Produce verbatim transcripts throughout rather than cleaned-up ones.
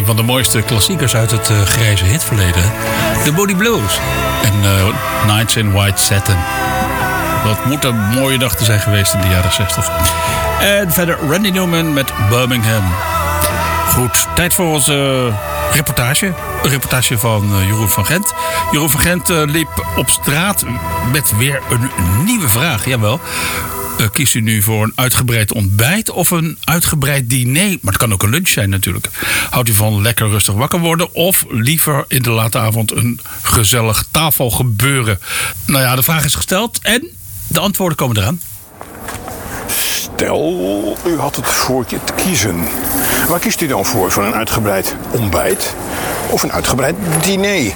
van de mooiste klassiekers uit het uh, grijze hitverleden. The Moody Blues. En uh, Nights in White Satin. Dat moet een mooie dag te zijn geweest in de jaren zestig. En verder Randy Newman met Birmingham. Goed, tijd voor onze reportage. Een reportage van uh, Jeroen van Gent. Jeroen van Gent uh, liep op straat met weer een nieuwe vraag. Jawel. Uh, kiest u nu voor een uitgebreid ontbijt of een uitgebreid diner? Maar het kan ook een lunch zijn natuurlijk. Houdt u van lekker rustig wakker worden of liever in de late avond een gezellig tafelgebeuren? Nou ja, de vraag is gesteld en de antwoorden komen eraan. Stel, u had het voor je te kiezen. Waar kiest u dan voor? Voor een uitgebreid ontbijt of een uitgebreid diner?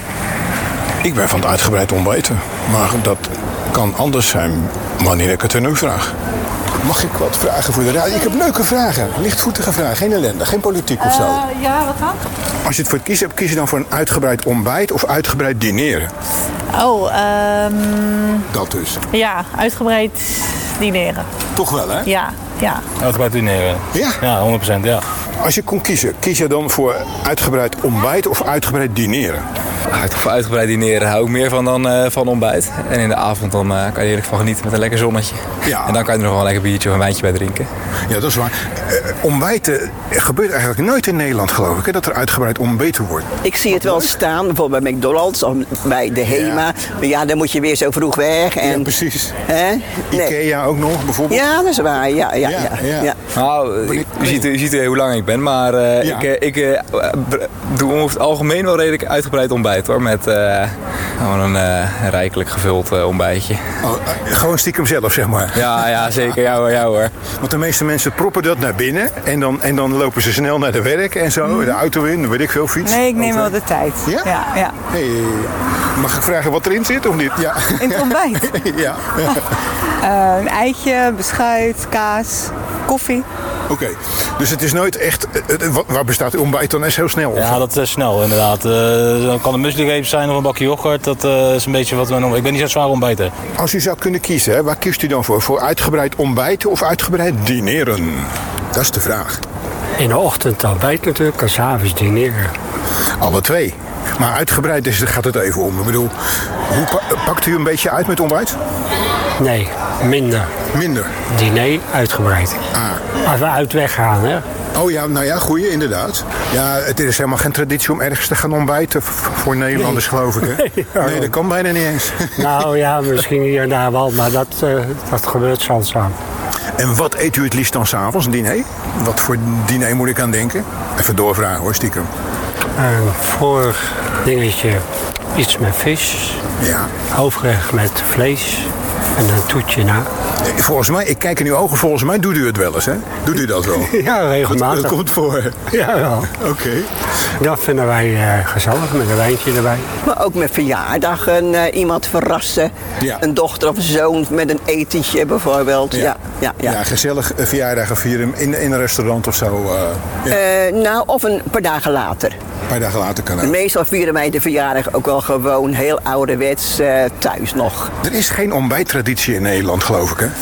Ik ben van het uitgebreid ontbijten, maar dat kan anders zijn wanneer ik het aan u vraag. Mag ik wat vragen voor de radio? Ik heb leuke vragen, lichtvoetige vragen, geen ellende, geen politiek of zo. Uh, ja, wat dan? Als je het voor het kiezen hebt, kies je dan voor een uitgebreid ontbijt of uitgebreid dineren? Oh, um... dat dus. Ja, uitgebreid dineren. Toch wel, hè? Ja, ja. Uitgebreid dineren. Ja? Ja, honderd procent, ja. Als je kon kiezen, kies je dan voor uitgebreid ontbijt of uitgebreid dineren? Voor uitgebreid dineren hou ik meer van dan uh, van ontbijt. En in de avond dan uh, kan je er heerlijk van genieten met een lekker zonnetje. Ja. En dan kan je er nog wel een lekker biertje of een wijntje bij drinken. Ja, dat is waar. Uh, ontbijten gebeurt eigenlijk nooit in Nederland, geloof ik, hè, dat er uitgebreid ontbeten wordt. Ik zie het wel staan, bijvoorbeeld bij McDonald's of bij de Hema. Ja. Maar ja, dan moet je weer zo vroeg weg. En, ja, precies. Hè? Nee. Ikea ook nog, bijvoorbeeld. Ja, dat is waar. Ja, ja, ja, ja. ja. ja. Nou, u, u, ziet, u ziet hoe lang ik ben, maar uh, ja. ik, ik uh, doe over het algemeen wel redelijk uitgebreid ontbijt, hoor. Met uh, gewoon een uh, rijkelijk gevuld uh, ontbijtje. Oh, uh, gewoon stiekem zelf, zeg maar. Ja, ja zeker. Ja hoor, ja hoor. Want de meeste mensen proppen dat naar binnen en dan, en dan lopen ze snel naar de werk en zo. Mm. De auto in, weet ik veel, fiets. Nee, ik neem wel de tijd. Ja? Ja, ja. Hey, mag ik vragen wat erin zit of niet? Ja. In het ontbijt? ja. uh, een eitje, beschuit, kaas, koffie. Oké, okay. Dus het is nooit echt... Uh, waar bestaat uw ontbijt dan eens heel snel? Of? Ja, dat is snel inderdaad. Uh, dan kan een muesli zijn of een bakje yoghurt. Dat uh, is een beetje wat we noemen. Ik ben niet zo zwaar ontbijten. Als u zou kunnen kiezen, hè, waar kiest u dan voor? Voor uitgebreid ontbijten of uitgebreid dineren? Dat is de vraag. In de ochtend ontbijt natuurlijk en 's avonds dineren. Alle twee. Maar uitgebreid is, gaat het even om. Ik bedoel, hoe pa- pakt u een beetje uit met ontbijt? Nee, minder. Minder? Diner uitgebreid. Ah. Als we uit weg gaan, hè? Oh ja, nou ja, goeie, inderdaad. Ja, het is helemaal geen traditie om ergens te gaan ontbijten voor Nederlanders, nee. geloof ik, hè? Nee, ja, nee, dat kan bijna niet eens. Nou ja, misschien hier en daar wel, maar dat, uh, dat gebeurt zeldzaam. En wat eet u het liefst dan s'avonds, een diner? Wat voor diner moet ik aan denken? Even doorvragen hoor, stiekem. Een voor dingetje iets met vis. Ja. Hoofdgerecht met vlees. En een toetje na. Volgens mij, ik kijk in uw ogen, volgens mij doet u het wel eens, hè? Doet u dat wel? Ja, regelmatig. Dat, dat komt voor. Ja, wel. Oké. Okay. Dat vinden wij uh, gezellig, met een wijntje erbij. Maar ook met verjaardagen uh, iemand verrassen. Ja. Een dochter of een zoon met een etentje bijvoorbeeld. Ja, ja, ja, ja. ja gezellig uh, verjaardagen vieren in, in een restaurant of zo. Uh, ja. uh, nou, of een paar dagen later. Een paar dagen later kan het. Meestal vieren wij de verjaardag ook wel gewoon heel ouderwets uh, thuis nog. Er is geen ontbijttraditie in Nederland, geloof ik, hè?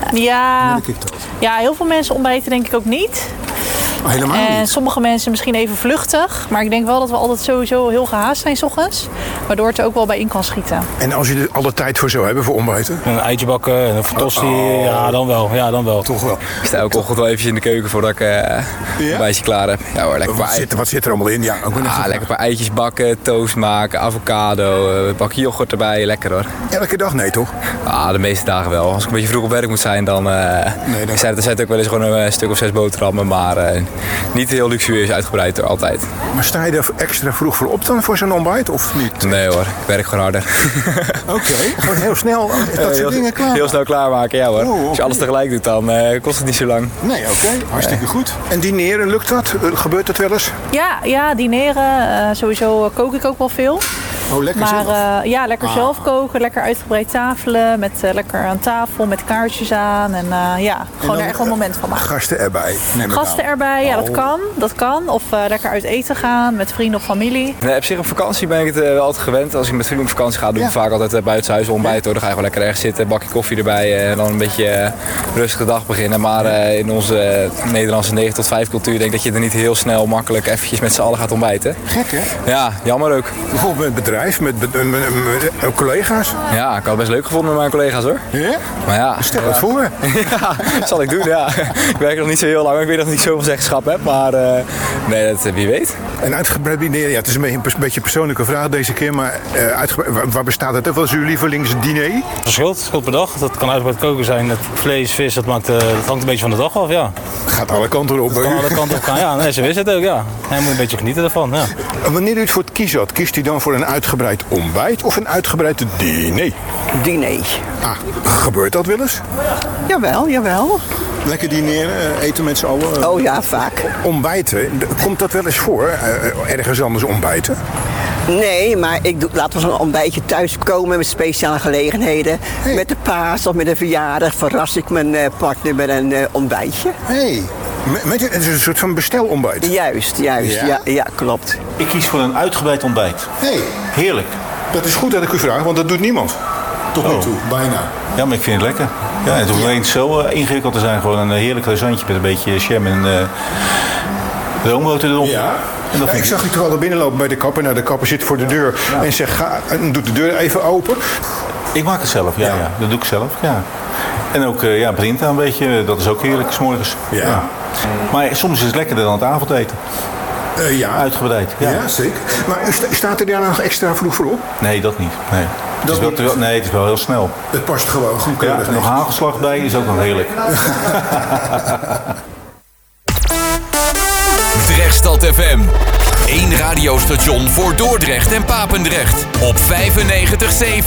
Ja, ja, heel veel mensen ontbijten denk ik ook niet. Oh, helemaal en niet? Sommige mensen misschien even vluchtig. Maar ik denk wel dat we altijd sowieso heel gehaast zijn 's ochtends. Waardoor het er ook wel bij in kan schieten. En als je er alle tijd voor zou hebben voor ontbijten? Een eitje bakken en een tosti, oh. ja, dan wel. ja dan wel. Toch wel. Ik sta elke ochtend wel eventjes in de keuken voordat ik uh, ja? een bijtje klaar heb. Ja hoor, lekker wat, zit, wat zit er allemaal in? Ja, ook ah, lekker een paar eitjes bakken, toast maken, avocado, een bakje yoghurt erbij. Lekker hoor. Elke dag? Nee toch? Ah, de meeste dagen wel. Als ik een beetje vroeg op werk moet zijn, dan... Uh, nee, dan... Er zijn ook wel eens gewoon een stuk of zes boterhammen, maar uh, niet heel luxueus uitgebreid er altijd. Maar sta je er extra vroeg voor op dan voor zo'n ontbijt of niet? Nee hoor, ik werk gewoon harder. Oké, okay. Gewoon heel snel dat uh, soort heel, dingen klaar. Heel snel klaarmaken, ja hoor. Oh, okay. Als je alles tegelijk doet, dan uh, kost het niet zo lang. Nee, oké, okay. hartstikke goed. En dineren, lukt dat? Gebeurt dat wel eens? Ja, ja dineren. Uh, sowieso kook ik ook wel veel. Oh, lekker maar, zelf? Uh, ja, lekker ah. zelf koken. Lekker uitgebreid tafelen. Met uh, lekker aan tafel, met kaarsjes aan. En uh, ja, gewoon er echt een moment van maken. Gasten erbij? Neem gasten erbij, ja, dat oh. kan. Dat kan. Of uh, lekker uit eten gaan met vrienden of familie. Nee, op zich op vakantie ben ik het uh, altijd gewend. Als ik met vrienden op vakantie ga, doe ik ja. vaak altijd uh, buitenshuis ontbijt. Hoor. Dan ga je gewoon lekker ergens zitten, bakje koffie erbij uh, en dan een beetje uh, rustige dag beginnen. Maar uh, in onze uh, Nederlandse negen tot vijf cultuur denk ik dat je er niet heel snel makkelijk eventjes met z'n allen gaat ontbijten. Gek, hè? Ja, jammer ook. Bijvoorbeeld met bedrijf, met, met, met, met, met collega's? Ja, ik had het best leuk gevonden met mijn collega's hoor. Ja? Maar ja. Stel het ja. voor. Ja, dat zal ik doen, ja. Ik werk nog niet zo heel lang, ik weet dat ik niet zoveel zeggenschap heb, maar uh, nee, dat, wie weet. En uitgebreid diner, ja, het is een beetje, een beetje een persoonlijke vraag deze keer, maar uh, uitgebreid, waar, waar bestaat het? Wat is uw lievelingsdiner? Verschilt, verschilt per dag. Dat kan uitgebreid koken zijn. Het vlees, vis, dat, maakt, uh, dat hangt een beetje van de dag af, ja. Gaat alle kanten op. Dat kan alle kanten op gaan, ja. Nee, zo is het ook, ja. En je moet een beetje genieten ervan, ja. Wanneer u het voor het kiezen had, kiest u dan voor een uitgebreid ontbijt of een uitgebreid diner? Diner. Ah, gebeurt dat wel eens? Jawel, jawel. Lekker dineren, eten met z'n allen? Oh ja, vaak. Ontbijten, komt dat wel eens voor? Uh, ergens anders ontbijten? Nee, maar ik doe, laten we zo'n ontbijtje thuis komen met speciale gelegenheden. Hey. Met de paas of met een verjaardag verras ik mijn uh, partner met een uh, ontbijtje. Hey. Met, het is een soort van bestelontbijt. Juist, juist. Ja? Ja, ja, klopt. Ik kies voor een uitgebreid ontbijt. Hey. Heerlijk. Dat is goed dat ik u vraag, want dat doet niemand. Tot nu toe, bijna. Ja, maar ik vind het lekker. Ja, het hoeft alleen zo uh, ingewikkeld te zijn. Gewoon een uh, heerlijk croissantje met een beetje jam en uh, roomboter erop. Ja. En ja, ik zag u toch al binnenlopen bij de kapper. Nou, de kapper zit voor de deur ja. en zegt, ga, en doet de deur even open. Ik maak het zelf, ja. ja. ja. Dat doe ik zelf, ja. En ook uh, ja, Brinta een beetje, dat is ook heerlijk, 's morgens. Ja. ja. Maar soms is het lekkerder dan het avondeten. Uh, ja. Uitgebreid. Ja. ja, zeker. Maar u sta, staat er daar nog extra vroeg voor op? Nee, dat niet. Nee. Dat het, is wel, niet. nee, het is wel heel snel. Het past gewoon goed. Ja, en nog hagelslag bij is ook nog heerlijk. Drechtstad F M. Eén radiostation voor Dordrecht en Papendrecht. Op vijfennegentig komma zeven.